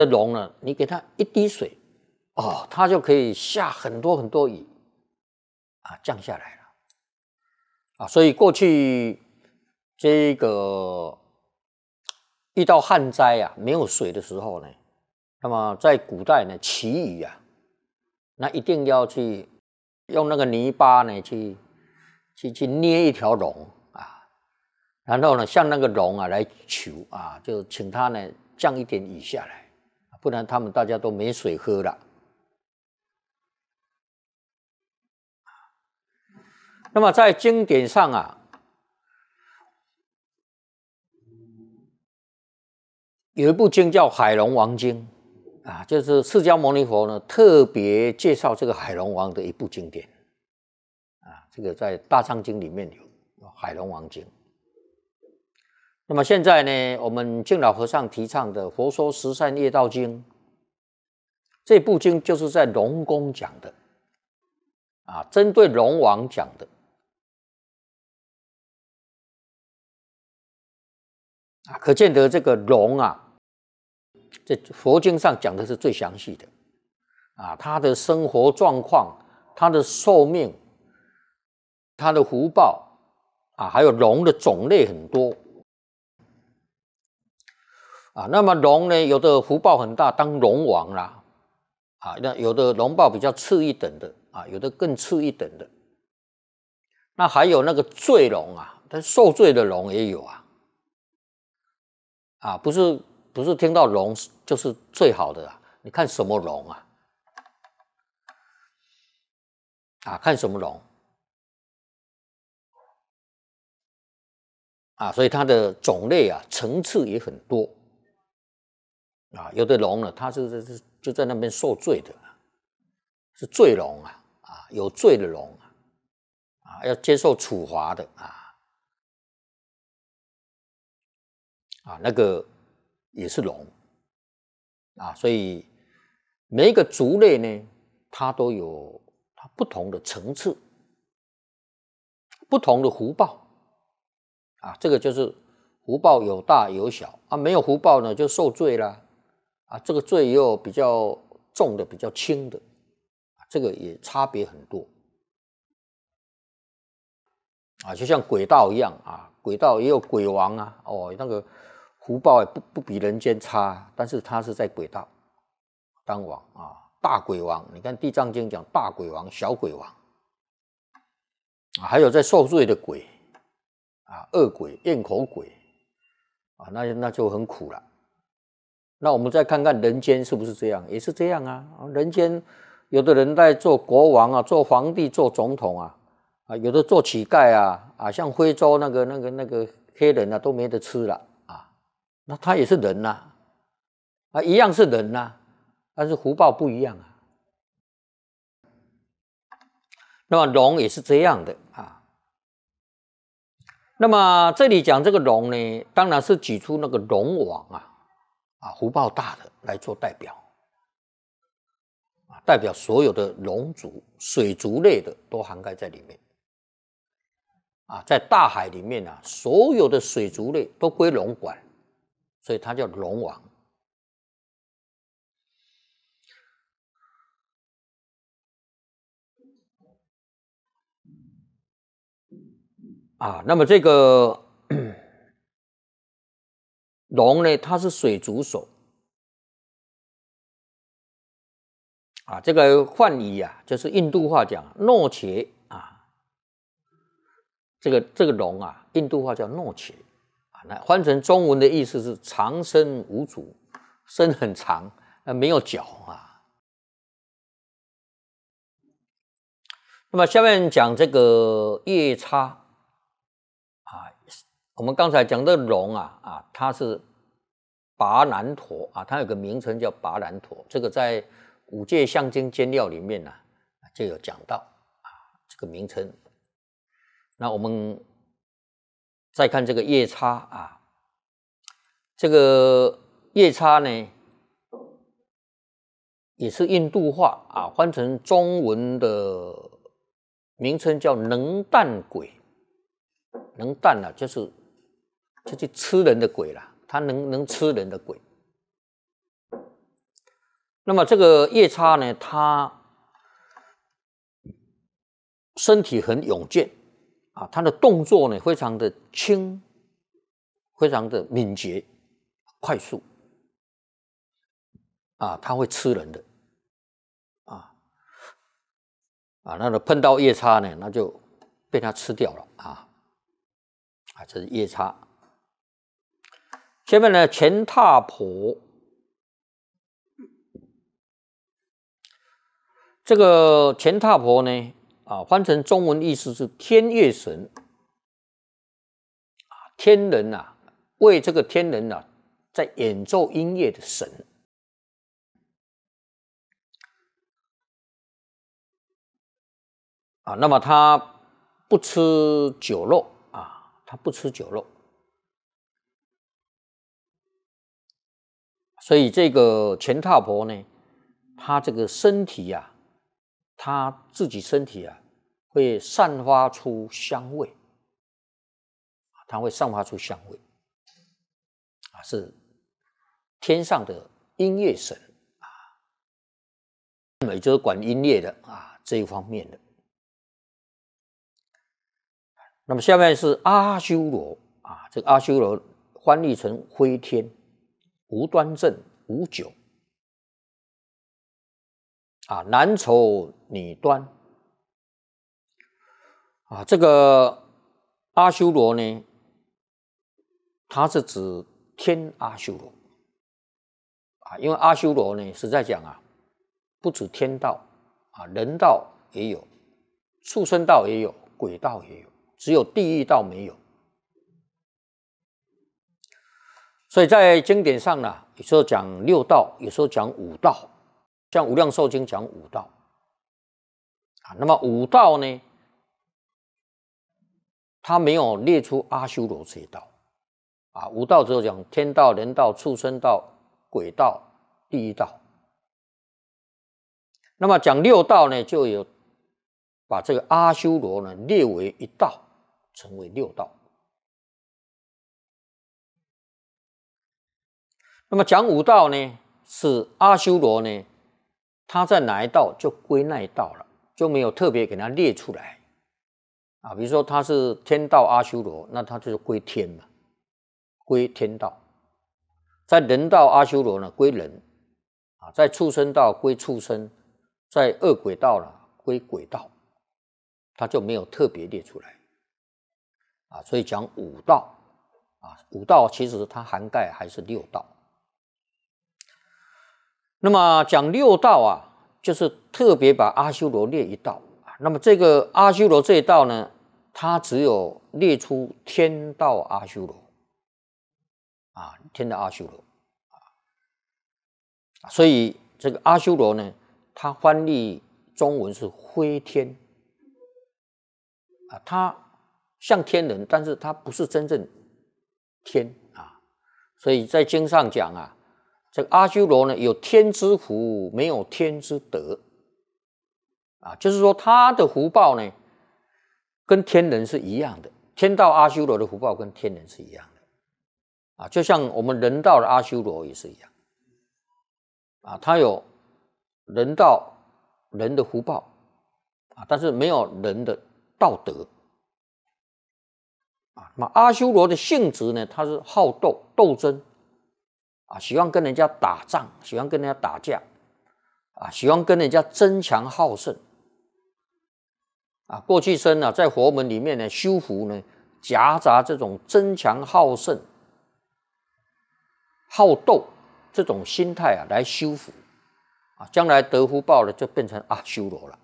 龙呢，你给它一滴水，哦，它就可以下很多很多雨啊，降下来了啊。所以过去这个遇到旱灾啊，没有水的时候呢，那么在古代呢，祈雨啊，那一定要去用那个泥巴呢，去捏一条龙啊，然后呢，向那个龙啊来求啊，就请他呢降一点雨下来，不然他们大家都没水喝了。那么在经典上啊，有一部经叫《海龙王经》啊，就是释迦牟尼佛呢特别介绍这个海龙王的一部经典啊，这个在《大藏经》里面有《海龙王经》。那么现在呢，我们净老和尚提倡的《佛说十善业道经》这部经，就是在龙宫讲的啊，针对龙王讲的啊，可见得这个龙啊，在佛经上讲的是最详细的啊，他的生活状况、他的寿命、他的福报啊，还有龙的种类很多。啊，那么龙呢，有的福报很大，当龙王啦，啊，那有的龙报比较次一等的啊，有的更次一等的。那还有那个罪龙啊，但受罪的龙也有啊，啊，不是听到龙就是最好的啊，你看什么龙啊？啊，看什么龙啊？所以它的种类啊，层次也很多。啊，有的龙呢，它就在那边受罪的，是罪龙啊，啊，有罪的龙啊，啊，要接受处罚的啊，啊，那个也是龙啊，所以每一个族类呢，它都有它不同的层次，不同的福报啊，这个就是福报有大有小啊，没有福报呢就受罪啦。啊，这个罪也有比较重的，比较轻的，这个也差别很多啊，就像鬼道一样啊，鬼道也有鬼王啊，哦，那个福报也不比人间差，但是他是在鬼道当王啊，大鬼王。你看《地藏经》讲大鬼王、小鬼王啊，还有在受罪的鬼啊，恶鬼、咽口鬼啊，那就很苦了。那我们再看看人间是不是这样？也是这样啊。人间有的人在做国王啊，做皇帝，做总统啊，啊，有的做乞丐啊，啊，像非洲那个黑人啊，都没得吃了啊。那他也是人呐，啊，一样是人呐，但是福报不一样啊。那么龙也是这样的啊。那么这里讲这个龙呢，当然是举出那个龙王啊。啊，福报大的来做代表，啊，代表所有的龙族、水族类的都涵盖在里面。啊，在大海里面啊，所有的水族类都归龙管，所以它叫龙王。啊，那么这个龙呢，它是水族手。啊，这个梵语啊，就是印度话讲诺切啊，这个龙啊，印度话叫诺切啊，那换成中文的意思是长身无足，身很长，没有脚啊。那么下面讲这个夜叉啊，我们刚才讲的龙啊，它是拔难陀啊，它有个名称叫拔难陀，这个在五戒象经监要里面呢，就有讲到啊这个名称。那我们再看这个夜叉啊，这个夜叉呢，也是印度话啊，换成中文的名称叫能啖鬼。能啖啊，就是吃人的鬼啦，他能吃人的鬼。 那么这个夜叉呢，他身体很勇健啊，他的动作呢非常的轻，非常的敏捷、快速啊，他会吃人的那碰到夜叉呢，那就被他吃掉了这是夜叉。下面呢，乾闼婆，这个乾闼婆呢翻成中文意思是天乐神天人为这个天人在演奏音乐的神那么他不吃酒肉他不吃酒肉，所以这个乾闼婆呢，他这个身体他自己身体会散发出香味，他会散发出香味是天上的音乐神也就是管音乐的这一方面的。那么下面是阿修罗这个阿修罗翻译成飞天，无端正，无酒男丑女端这个阿修罗呢，它是指天阿修罗因为阿修罗呢，实在讲不止天道人道也有，畜生道也有，鬼道也有，只有地狱道没有。所以在经典上呢，有时候讲六道，有时候讲五道，像《无量寿经》讲五道那么五道呢，它没有列出阿修罗这一道五道只有讲天道、人道、畜生道、鬼道、地狱道。那么讲六道呢，就有把这个阿修罗呢列为一道，成为六道。那么讲五道呢，是阿修罗呢，他在哪一道就归那一道了，就没有特别给他列出来比如说他是天道阿修罗，那他就是归天嘛，归天道。在人道阿修罗呢，归人在畜生道归畜生，在恶鬼道呢归鬼道，他就没有特别列出来所以讲五道五道其实它涵盖还是六道。那么讲六道就是特别把阿修罗列一道那么这个阿修罗这一道呢，它只有列出天道阿修罗天道阿修罗所以这个阿修罗呢，它翻译中文是飞天它像天人，但是它不是真正天所以在经上讲这个阿修罗呢，有天之福，没有天之德就是说他的福报呢跟天人是一样的，天道阿修罗的福报跟天人是一样的就像我们人道的阿修罗也是一样他有人道人的福报但是没有人的道德那么阿修罗的性质呢，他是好斗斗争喜欢跟人家打仗，喜欢跟人家打架喜欢跟人家争强好胜过去生在佛门里面呢，修福呢夹杂这种争强好胜、好斗这种心态来修福将来得福报了就变成阿修罗了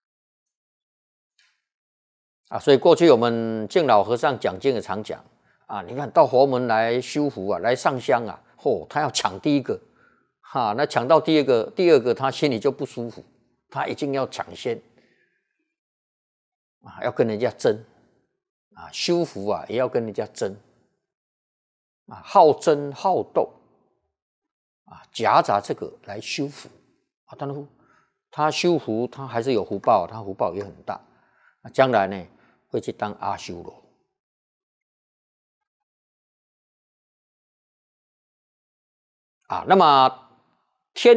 所以过去我们净老和尚讲经也常讲你看到佛门来修福来上香他要抢第一个那抢到第二个他心里就不舒服，他一定要抢先要跟人家争修福也要跟人家争好争好斗夹杂这个来修福当然他修福他还是有福报，他福报也很大将来呢会去当阿修罗那么